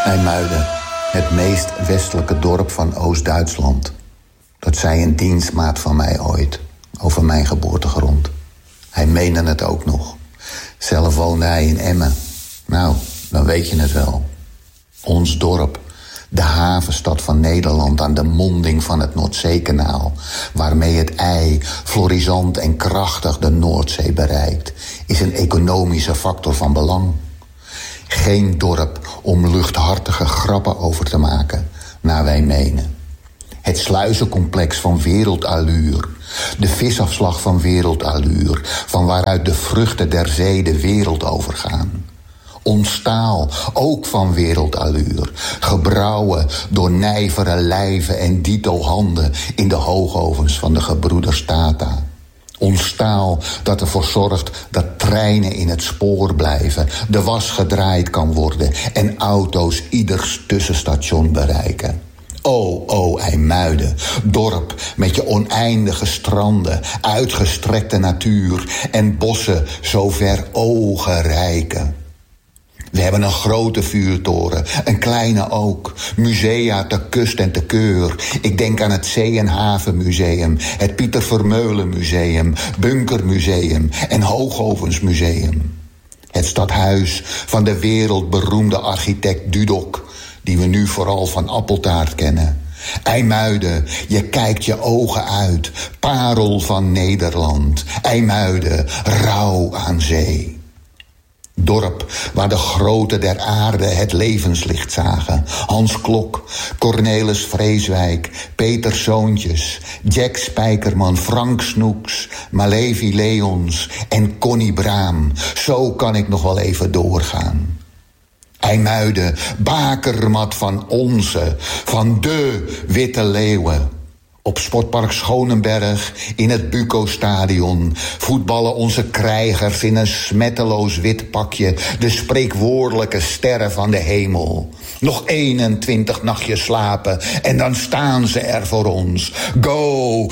IJmuiden, het meest westelijke dorp van Oost-Duitsland. Dat zei een dienstmaat van mij ooit, over mijn geboortegrond. Hij meende het ook nog. Zelf woonde hij in Emmen. Nou, dan weet je het wel. Ons dorp, de havenstad van Nederland aan de monding van het Noordzeekanaal, waarmee het IJ florisant en krachtig de Noordzee bereikt, is een economische factor van belang. Geen dorp om luchthartige grappen over te maken, naar wij menen. Het sluizencomplex van wereldallure, de visafslag van wereldallure, van waaruit de vruchten der zee de wereld overgaan. Ons staal, ook van wereldallure, gebrouwen door nijvere lijven en dito handen in de hoogovens van de gebroeders Tata. Ons staal dat ervoor zorgt dat treinen in het spoor blijven, de was gedraaid kan worden en auto's ieders tussenstation bereiken. O IJmuiden, dorp met je oneindige stranden, uitgestrekte natuur en bossen zo ver ogen reiken. We hebben een grote vuurtoren, een kleine ook, musea te kust en te keur. Ik denk aan het Zee- en Havenmuseum, het Pieter Vermeulen Museum, Bunkermuseum en Hoogovensmuseum. Het stadhuis van de wereldberoemde architect Dudok, die we nu vooral van Appeltaart kennen. IJmuiden, je kijkt je ogen uit, parel van Nederland. IJmuiden, rouw aan zee. Dorp waar de groten der aarde het levenslicht zagen. Hans Klok, Cornelis Vreeswijk, Peter Zoontjes, Jack Spijkerman, Frank Snoeks, Malevi Leons en Connie Braam. Zo kan ik nog wel even doorgaan. IJmuiden, bakermat van onze, van de Witte Leeuwen. Op Sportpark Schonenberg, in het Buco-stadion, voetballen onze krijgers in een smetteloos wit pakje, de spreekwoordelijke sterren van de hemel. Nog 21 nachtjes slapen en dan staan ze er voor ons. Go,